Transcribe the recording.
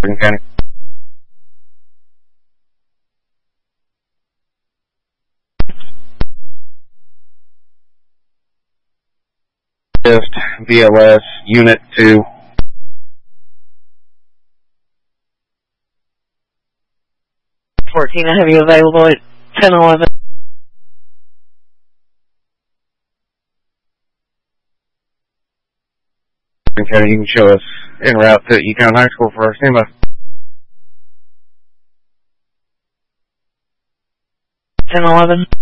County. VLS Unit 2. 14, I have you available at 10:11. County, you can show us en route to Econ High School for our standby. 10:11.